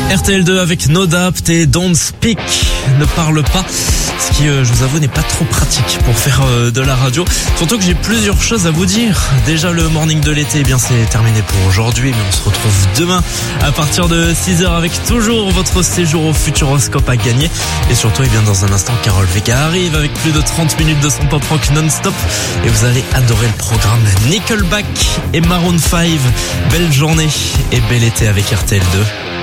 RTL2 avec No Doubt et Don't Speak, ne parle pas. Ce qui, je vous avoue, n'est pas trop pratique pour faire de la radio. Surtout que j'ai plusieurs choses à vous dire. Déjà, le morning de l'été, eh bien, c'est terminé pour aujourd'hui. Mais on se retrouve demain à partir de 6h avec toujours votre séjour au Futuroscope à gagner. Et surtout, eh bien, dans un instant, Carole Vega arrive avec plus de 30 minutes de son pop rock non-stop. Et vous allez adorer le programme Nickelback et Maroon 5. Belle journée et bel été avec RTL2.